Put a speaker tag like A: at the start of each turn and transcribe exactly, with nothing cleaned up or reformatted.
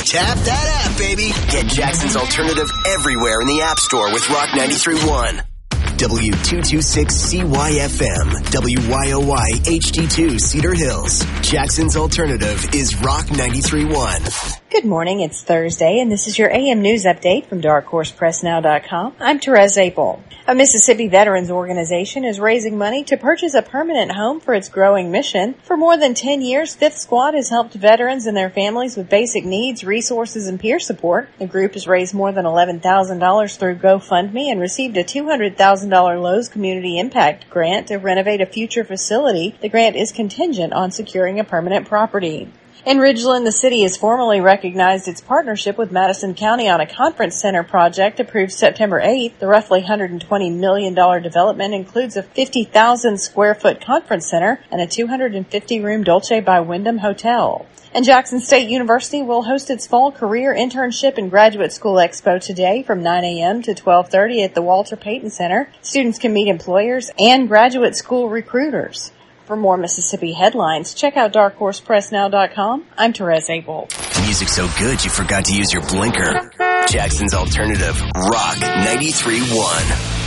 A: Tap that app, baby. Get Jackson's Alternative everywhere in the App Store with Rock ninety-three point one. W two twenty-six C Y F M, W Y O Y H D two Cedar Hills. Jackson's Alternative is Rock ninety-three point one.
B: Good morning, it's Thursday, and this is your A M News Update from dark horse press now dot com. I'm Therese Apel. A Mississippi veterans organization is raising money to purchase a permanent home for its growing mission. For more than ten years, Fifth Squad has helped veterans and their families with basic needs, resources, and peer support. The group has raised more than eleven thousand dollars through GoFundMe and received a two hundred thousand dollars Lowe's Community Impact grant to renovate a future facility. The grant is contingent on securing a permanent property. In Ridgeland, the city has formally recognized its partnership with Madison County on a conference center project approved September eighth. The roughly one hundred twenty million dollars development includes a fifty thousand square foot conference center and a two hundred fifty room Dolce by Wyndham hotel. And Jackson State University will host its Fall Career Internship and Graduate School Expo today from nine a.m. to twelve thirty at the Walter Payton Center. Students can meet employers and graduate school recruiters. For more Mississippi headlines, check out dark horse press now dot com. I'm Therese Apel.
A: Music's so good you forgot to use your blinker. Jackson's Alternative, Rock ninety-three point one.